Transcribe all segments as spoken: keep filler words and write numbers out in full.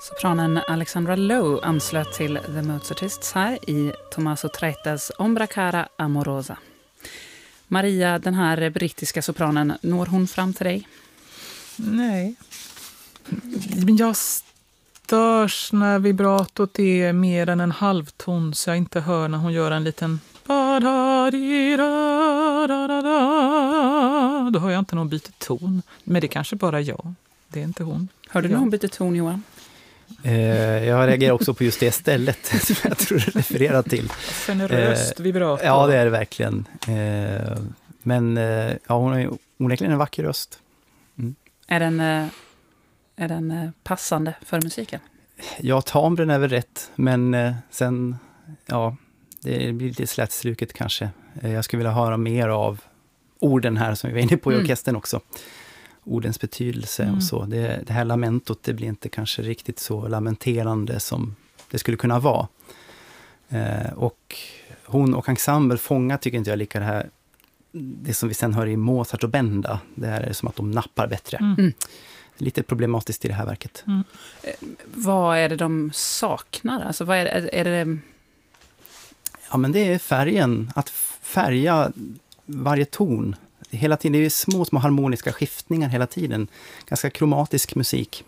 Sopranen Alexandra Lowe anslöt till The Mozartists här i Tommaso Treitas Ombra cara amorosa. Maria, den här brittiska sopranen, når hon fram till dig? Nej. Men jag störs när vibratot är mer än en halvton så jag inte hör när hon gör en liten då hör jag inte någon byter ton. Men det är kanske bara jag. Det är inte hon. Hör du någon byter ton, Johan? Eh, jag reagerar också på just det stället som jag tror du refererar till. Generöst eh, vibrato. Ja, det är det verkligen. Eh, men eh, ja, hon har ju onekligen en vacker röst. Mm. Är den, eh, är den eh, passande för musiken? Ja, tambren är väl rätt. Men eh, sen, ja, det blir lite slätstruket kanske. Eh, jag skulle vilja höra mer av orden här som vi var inne på i mm. orkestern också. Ordens betydelse mm. och så. Det, det här lamentot, det blir inte kanske riktigt så lamenterande som det skulle kunna vara. Eh, och hon och ensemble fångar tycker inte jag lika det här, det som vi sen hör i Mozart och Benda. Det här är som att de nappar bättre. Mm. Lite problematiskt i det här verket. Mm. Eh, vad är det de saknar? Alltså vad är, är, är det... Ja, men det är färgen. Att färga varje ton. Hela tiden, det är små, små harmoniska skiftningar hela tiden. Ganska kromatisk musik.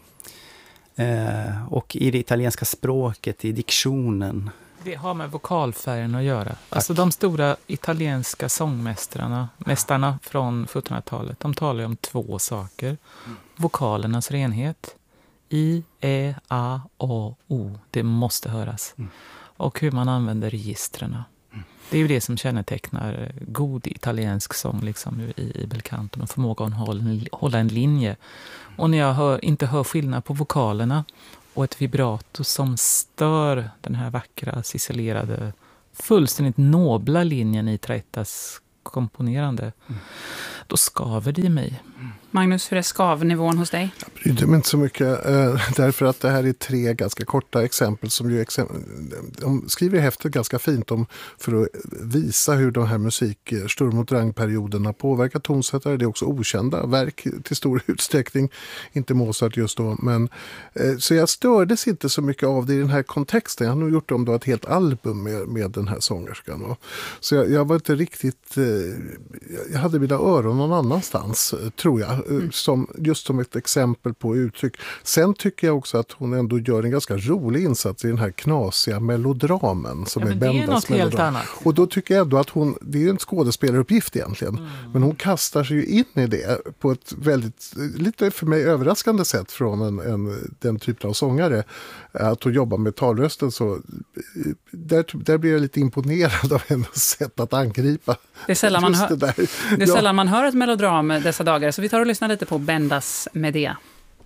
Eh, och i det italienska språket, i diktionen. Det har med vokalfärgen att göra. Tack. Alltså de stora italienska sångmästarna, mästarna från sjuttonhundratalet, de talar ju om två saker. Mm. Vokalernas renhet. I, E, A, O, O. Det måste höras. Mm. Och hur man använder registrerna. Det är ju det som kännetecknar god italiensk sång liksom, i, i belcanton och förmåga att hålla, hålla en linje. Och när jag hör, inte hör skillnad på vokalerna och ett vibrato som stör den här vackra, ciselerade, fullständigt nobla linjen i Treitas komponerande, mm. då skaver det i mig. Magnus, hur är skavnivån hos dig? Jag bryr mig inte så mycket eh, därför att det här är tre ganska korta exempel som ju exempel, de skriver i häftet ganska fint om för att visa hur de här musik Sturm och Drang-perioderna påverkar tonsättare. Det är också okända verk till stor utsträckning, inte Mozart just då, men eh, så jag stördes inte så mycket av det i den här kontexten. Jag har nog gjort om då ett helt album med, med den här sångerskan. Och, så jag, jag var inte riktigt eh, jag hade mina öron någon annanstans, tror jag. Mm. Som, just som ett exempel på uttryck. Sen tycker jag också att hon ändå gör en ganska rolig insats i den här knasiga melodramen som ja, är Bendas Bendas melodram. Helt annat. Och då tycker jag ändå att hon, det är en skådespelaruppgift egentligen, mm. men hon kastar sig ju in i det på ett väldigt, lite för mig överraskande sätt från en, en, den typen av sångare. Att hon jobbar med talrösten så där, där blir jag lite imponerad av hennes sätt att angripa. Det är sällan man, hör, det där. Det är sällan man hör ett melodram dessa dagar, så vi tar och lyssnar lite på Bendas Medea.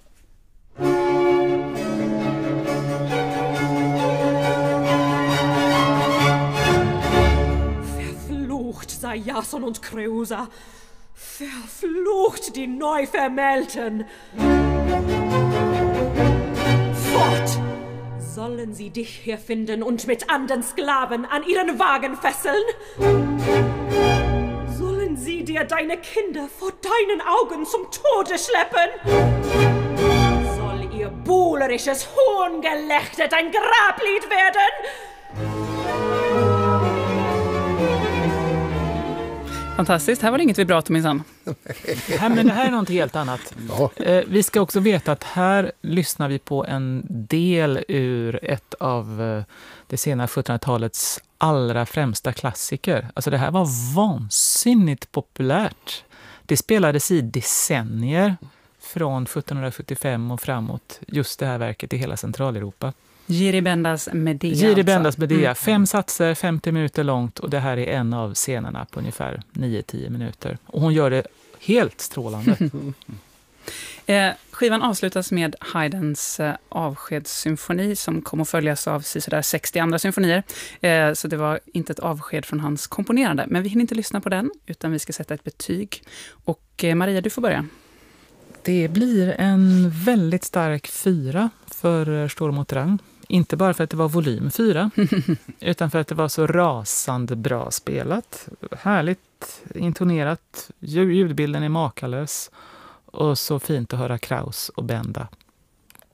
Verflucht sei Jason und Kreusa, verflucht die Neuvermählten. Fort! Sollen sie dich hier finden und mit anderen Sklaven an ihren Wagen fesseln? Sollen sie dir deine Kinder vor deinen Augen zum Tode schleppen? Soll ihr buhlerisches Hohngelächter dein Grablied werden? Fantastiskt, här var det inget vibrato minsann. Nej, men det här är något helt annat. Ja. Eh, vi ska också veta att här lyssnar vi på en del ur ett av eh, det sena sjuttonhundratalets allra främsta klassiker. Alltså det här var vansinnigt populärt. Det spelades i decennier från sjuttonhundrasjuttiofem och framåt, just det här verket i hela Centraleuropa. Jiri Bendas Medea. Jiri Bendas Medea. Mm. Fem satser, femtio minuter långt, och det här är en av scenerna på ungefär nio till tio minuter. Och hon gör det helt strålande. eh, skivan avslutas med Haydns eh, avskedssymfoni som kommer att följas av sådär sextio andra symfonier. Eh, så det var inte ett avsked från hans komponerande. Men vi hinner inte lyssna på den, utan vi ska sätta ett betyg. Och eh, Maria, du får börja. Det blir en väldigt stark fyra för Sturm och Drang. Inte bara för att det var volym fyra, utan för att det var så rasande bra spelat. Härligt intonerat, ljudbilden är makalös och så fint att höra Kraus och Benda.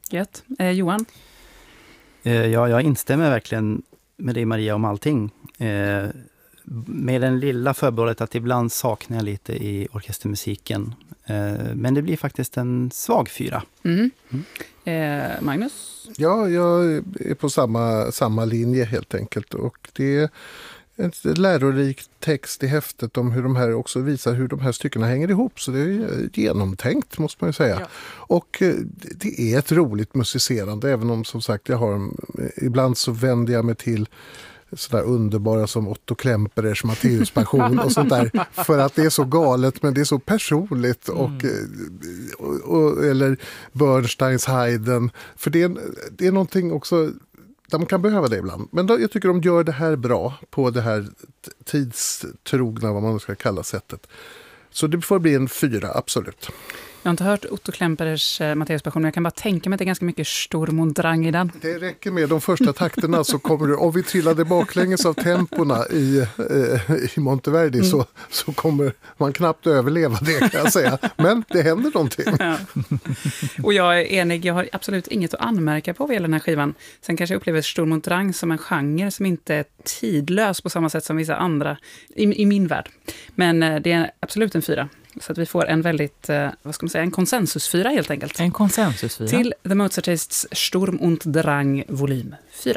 Gött. Eh, Johan? Eh, ja, jag instämmer verkligen med dig, Maria, om allting. Eh, med den lilla förbehållet att ibland saknar jag lite i orkestermusiken. Eh, men det blir faktiskt en svag fyra. Mm. Mm. Eh, Magnus? Ja, jag är på samma, samma linje helt enkelt. Och det är en lärorik text i häftet om hur de här också visar hur de här styckena hänger ihop. Så det är genomtänkt, måste man ju säga. Ja. Och det är ett roligt musicerande, även om som sagt jag har ibland så vänder jag mig till sådär underbara som Otto Klemperers Matteuspassion och sånt där, för att det är så galet men det är så personligt och, mm. och, och eller Bernsteins Haydn, för det är, det är någonting också där man kan behöva det ibland, men då, jag tycker de gör det här bra på det här tidstrogna, vad man ska kalla sättet, så det får bli en fyra, absolut. Jag har inte hört Otto Klemperers eh, Matteuspassion, men jag kan bara tänka mig att det är ganska mycket Sturm und Drang i den. Det räcker med de första takterna, så kommer du, om vi trillade baklänges av tempona i, eh, i Monteverdi mm. så, så kommer man knappt överleva det, kan jag säga. Men det händer någonting. Ja. Och jag är enig, jag har absolut inget att anmärka på vad gäller den här skivan. Sen kanske jag upplever Sturm und Drang som en genre som inte är tidlös på samma sätt som vissa andra i, i min värld. Men eh, det är absolut en fyra. Så att vi får en väldigt, eh, vad ska man säga, en konsensusfyra helt enkelt. En konsensusfyra. Till The Mozartists Sturm und Drang volym fyra.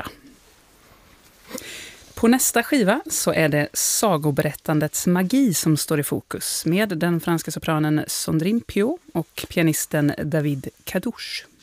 På nästa skiva så är det sagoberättandets magi som står i fokus med den franska sopranen Sandrine Piau och pianisten David Kadouche.